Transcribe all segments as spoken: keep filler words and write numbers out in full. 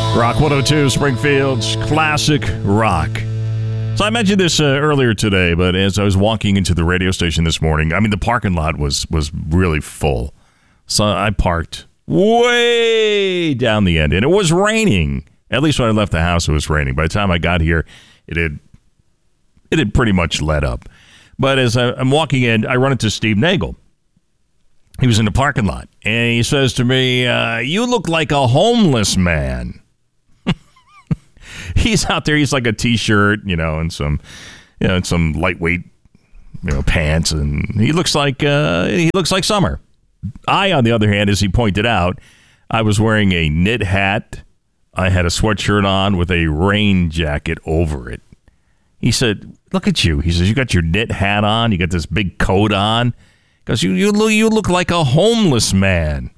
Rock one oh two, Springfield's classic rock. So I mentioned this uh, earlier today, but as I was walking into the radio station this morning, I mean, the parking lot was was really full. So I parked way down the end, and it was raining. At least when I left the house, it was raining. By the time I got here, it had it had pretty much let up. But as I, I'm walking in, I run into Steve Nagel. He was in the parking lot, and he says to me, uh, "You look like a homeless man." He's out there. He's like a t-shirt, you know, and some, you know, and some lightweight, you know, pants, and he looks like uh, he looks like summer. I, on the other hand, as he pointed out, I was wearing a knit hat. I had a sweatshirt on with a rain jacket over it. He said, "Look at you." He says, "You got your knit hat on. You got this big coat on. Because you you look you look like a homeless man."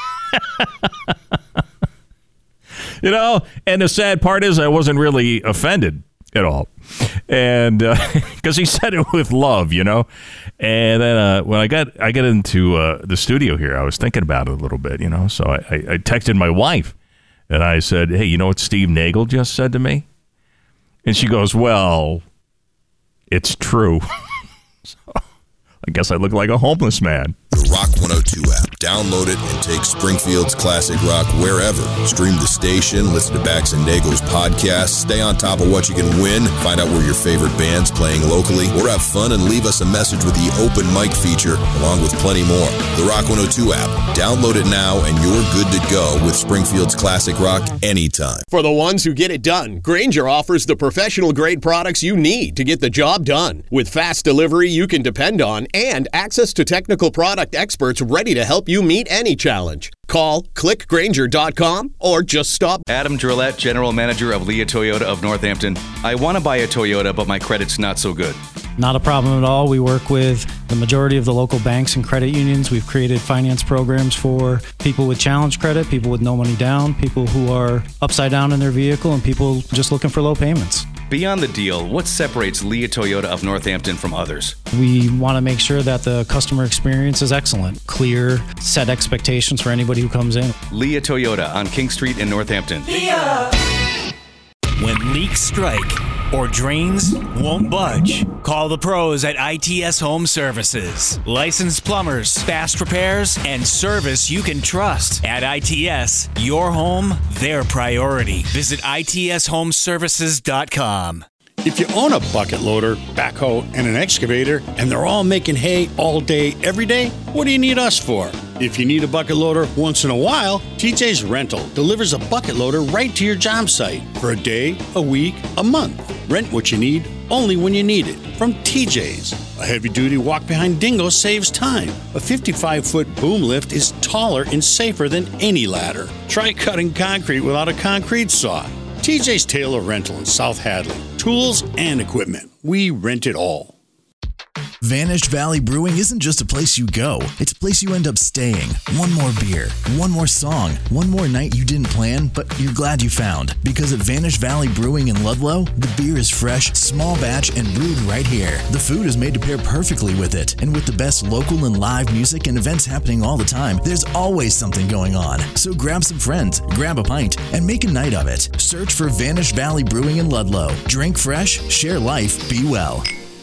You know, and the sad part is I wasn't really offended at all. And because uh, he said it with love, you know. And then uh, when I got I got into uh, the studio here, I was thinking about it a little bit, you know. So I, I, I texted my wife and I said, "Hey, you know what Steve Nagel just said to me?" And she goes, "Well, it's true." So I guess I look like a homeless man. The Rock one oh two app. Download it and take Springfield's classic rock wherever. Stream the station, listen to Bax and Nagel's podcast, stay on top of what you can win, find out where your favorite band's playing locally, or have fun and leave us a message with the open mic feature, along with plenty more. The Rock one oh two app. Download it now and you're good to go with Springfield's classic rock anytime. For the ones who get it done, Grainger offers the professional-grade products you need to get the job done. With fast delivery you can depend on and access to technical product experts ready to help you meet any challenge. Call click grainger dot com or just stop. Adam Drillette, General Manager of Leah Toyota of Northampton. I want to buy a Toyota, but my credit's not so good. Not a problem at all. We work with the majority of the local banks and credit unions. We've created finance programs for people with challenge credit, people with no money down, people who are upside down in their vehicle, and people just looking for low payments. Beyond the deal, what separates Leah Toyota of Northampton from others? We want to make sure that the customer experience is excellent. Clear, set expectations for anybody who comes in. Leah Toyota on King Street in Northampton. Leah! When leaks strike or drains won't budge, call the pros at I T S Home Services. Licensed plumbers, fast repairs, and service you can trust. At I T S, your home, their priority. Visit I T S home services dot com. If you own a bucket loader, backhoe, and an excavator, and they're all making hay all day, every day, what do you need us for? If you need a bucket loader once in a while, T J's Rental delivers a bucket loader right to your job site for a day, a week, a month. Rent what you need, only when you need it. From T J's. A heavy-duty walk-behind dingo saves time. A fifty-five foot boom lift is taller and safer than any ladder. Try cutting concrete without a concrete saw. T J's Taylor Rental in South Hadley. Tools and equipment. We rent it all. Vanished Valley Brewing isn't just a place you go, it's a place you end up staying. One more beer, one more song, one more night you didn't plan, but you're glad you found. Because at Vanished Valley Brewing in Ludlow, the beer is fresh, small batch, and brewed right here. The food is made to pair perfectly with it, and with the best local and live music and events happening all the time, there's always something going on. So grab some friends, grab a pint, and make a night of it. Search for Vanished Valley Brewing in Ludlow. Drink fresh, share life, be well.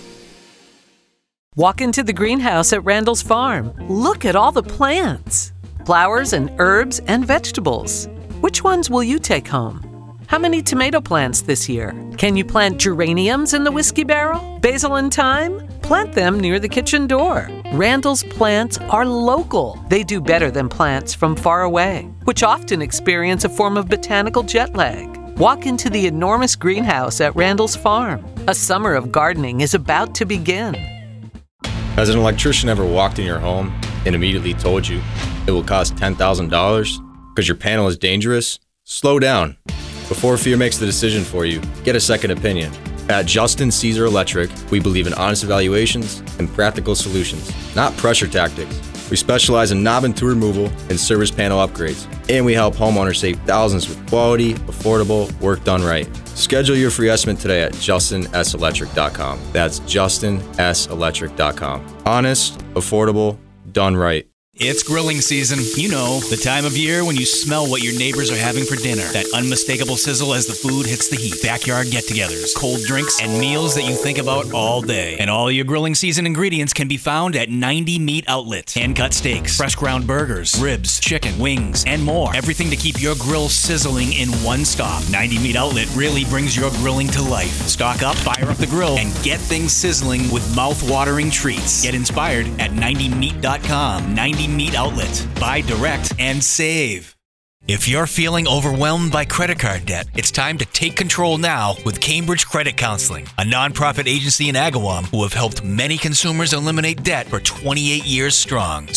Walk into the greenhouse at Randall's Farm. Look at all the plants. Flowers and herbs and vegetables. Which ones will you take home? How many tomato plants this year? Can you plant geraniums in the whiskey barrel? Basil and thyme? Plant them near the kitchen door. Randall's plants are local. They do better than plants from far away, which often experience a form of botanical jet lag. Walk into the enormous greenhouse at Randall's Farm. A summer of gardening is about to begin. Has an electrician ever walked in your home and immediately told you it will cost ten thousand dollars because your panel is dangerous? Slow down. Before fear makes the decision for you, get a second opinion. At Justin Caesar Electric, we believe in honest evaluations and practical solutions, not pressure tactics. We specialize in knob and tool removal and service panel upgrades, and we help homeowners save thousands with quality, affordable work done right. Schedule your free estimate today at justin s electric dot com. That's justin s electric dot com. Honest, affordable, done right. It's grilling season. You know, the time of year when you smell what your neighbors are having for dinner. That unmistakable sizzle as the food hits the heat. Backyard get-togethers, cold drinks, and meals that you think about all day. And all your grilling season ingredients can be found at ninety Meat Outlet. Hand-cut steaks, fresh ground burgers, ribs, chicken, wings, and more. Everything to keep your grill sizzling in one stop. ninety Meat Outlet really brings your grilling to life. Stock up, fire up the grill, and get things sizzling with mouth-watering treats. Get inspired at ninety meat dot com. ninety Meat Outlet. Buy direct and save. If you're feeling overwhelmed by credit card debt, it's time to take control now with Cambridge Credit Counseling, a nonprofit agency in Agawam who have helped many consumers eliminate debt for twenty-eight years strong.